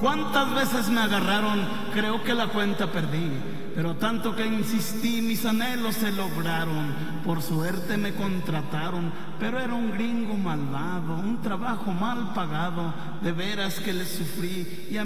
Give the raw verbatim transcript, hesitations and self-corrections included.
¿Cuántas veces me agarraron? Creo que la cuenta perdí. Pero tanto que insistí, mis anhelos se lograron. Por suerte me contrataron, pero era un gringo malvado, un trabajo mal pagado. De veras que le sufrí y a